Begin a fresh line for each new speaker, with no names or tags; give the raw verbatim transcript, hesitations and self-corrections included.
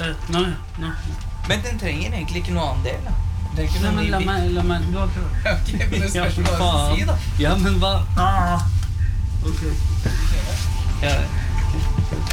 Nå, nå.
Men den trenger egentlig ikke noe annen del, da. Det er ikke
Nei,
noe
men
ny
la
bil.
meg, la meg, du har prøvd.
Ok, men det
Ja,
spørs hva du
faen.
si, da.
Ja, men hva? Ah. Ok. Ja,